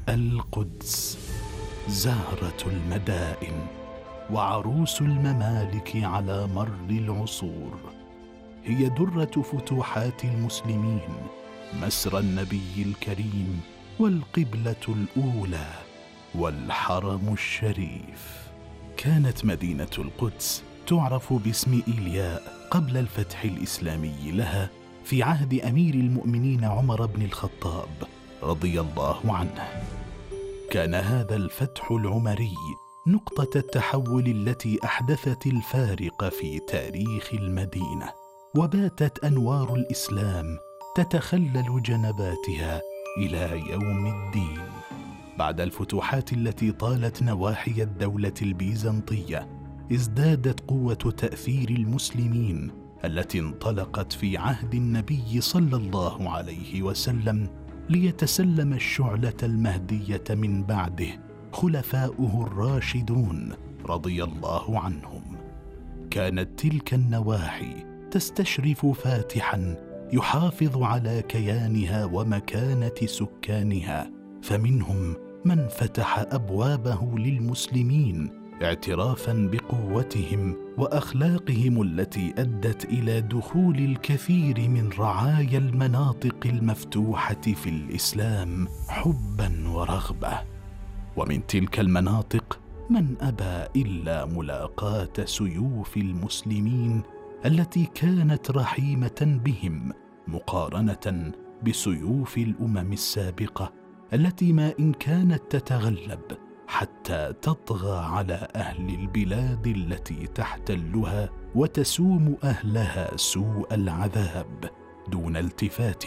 القدس زهرة المدائن وعروس الممالك على مر العصور، هي درة فتوحات المسلمين، مسرى النبي الكريم، والقبلة الأولى، والحرم الشريف. كانت مدينة القدس تعرف باسم إيلياء قبل الفتح الإسلامي لها في عهد أمير المؤمنين عمر بن الخطاب رضي الله عنه. كان هذا الفتح العمري نقطة التحول التي أحدثت الفارق في تاريخ المدينة، وباتت أنوار الإسلام تتخلل جنباتها إلى يوم الدين. بعد الفتوحات التي طالت نواحي الدولة البيزنطية، ازدادت قوة تأثير المسلمين التي انطلقت في عهد النبي صلى الله عليه وسلم ليتسلم الشعلة المهدية من بعده خلفاؤه الراشدون رضي الله عنهم. كانت تلك النواحي تستشرف فاتحا يحافظ على كيانها ومكانة سكانها، فمنهم من فتح أبوابه للمسلمين اعترافا بقوتهم وأخلاقهم التي أدت إلى دخول الكثير من رعايا المناطق المفتوحة في الإسلام حبا ورغبة. ومن تلك المناطق من أبى إلا ملاقاة سيوف المسلمين التي كانت رحيمة بهم مقارنة بسيوف الأمم السابقة التي ما إن كانت تتغلب حتى تطغى على أهل البلاد التي تحتلها وتسوم أهلها سوء العذاب دون التفات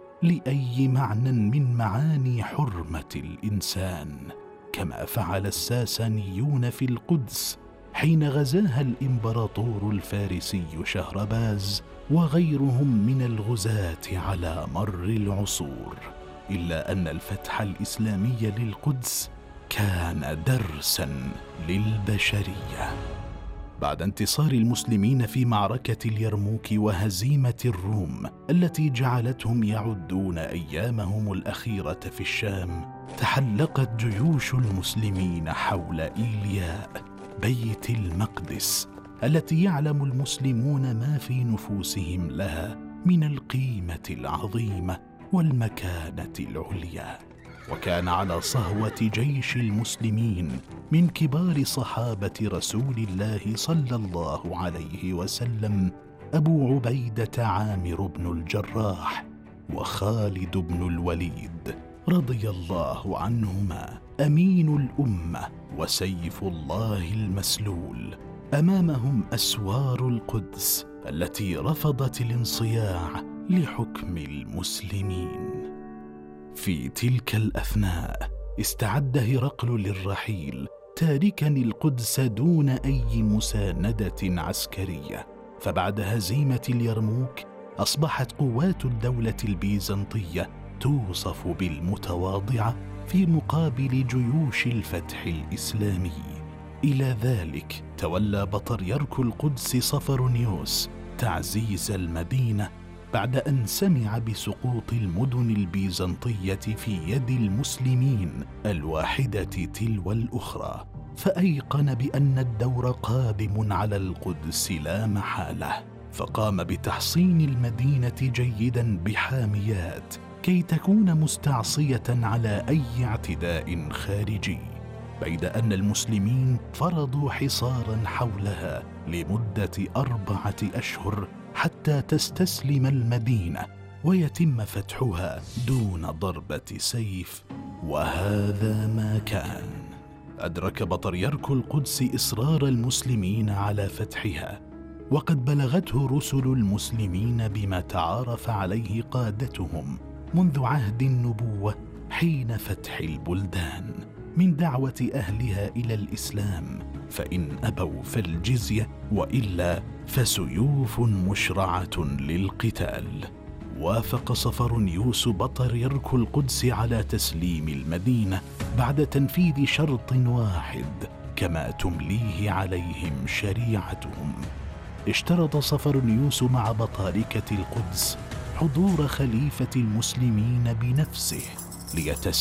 لأي معنى من معاني حرمة الإنسان، كما فعل الساسانيون في القدس حين غزاها الإمبراطور الفارسي شهرباز وغيرهم من الغزاة على مر العصور. إلا أن الفتح الإسلامي للقدس كان درساً للبشرية. بعد انتصار المسلمين في معركة اليرموك وهزيمة الروم التي جعلتهم يعدون أيامهم الأخيرة في الشام، تحلقت جيوش المسلمين حول إيلياء بيت المقدس التي يعلم المسلمون ما في نفوسهم لها من القيمة العظيمة والمكانة العليا. وكان على صهوة جيش المسلمين من كبار صحابة رسول الله صلى الله عليه وسلم أبو عبيدة عامر بن الجراح وخالد بن الوليد رضي الله عنهما، أمين الأمة وسيف الله المسلول. أمامهم أسوار القدس التي رفضت الانصياع لحكم المسلمين. في تلك الأثناء استعد هرقل للرحيل تاركا القدس دون أي مساندة عسكرية. فبعد هزيمة اليرموك أصبحت قوات الدولة البيزنطية توصف بالمتواضعة في مقابل جيوش الفتح الإسلامي. إلى ذلك تولى بطريرك القدس صفرونيوس تعزيز المدينة بعد أن سمع بسقوط المدن البيزنطية في يد المسلمين الواحدة تلو الأخرى، فأيقن بأن الدور قادم على القدس لا محالة، فقام بتحصين المدينة جيدا بحاميات كي تكون مستعصية على أي اعتداء خارجي، بيد أن المسلمين فرضوا حصارا حولها لمدة 4 أشهر حتى تستسلم المدينة ويتم فتحها دون ضربة سيف. وهذا ما كان. أدرك بطريرك القدس إصرار المسلمين على فتحها، وقد بلغته رسل المسلمين بما تعارف عليه قادتهم منذ عهد النبوة حين فتح البلدان من دعوة أهلها إلى الإسلام، فإن أبوا فالجزية وإلا فسيوف مشرعة للقتال. وافق صفرونيوس بطريرك القدس على تسليم المدينة بعد تنفيذ شرط واحد كما تمليه عليهم شريعتهم. اشترط صفرونيوس مع بطاركة القدس حضور خليفة المسلمين بنفسه